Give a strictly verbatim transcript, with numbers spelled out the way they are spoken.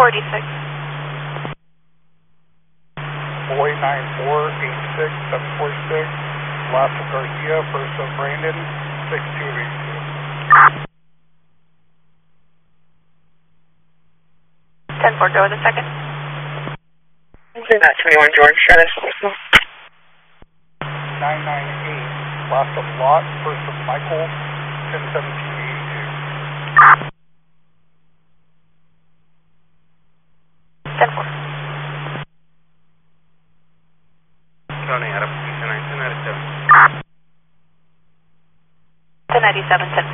D six. Boy nine four eight six seven four six, last of Garcia, first of Brandon, six two eight two. ten four, go with the second. That twenty-one George, share this. nine nine eight, last of Lot, first of Michael, ten seventeen eighty-two. ten four. Tony, out of position nine, ten ninety-seven. ten ninety-seven, ten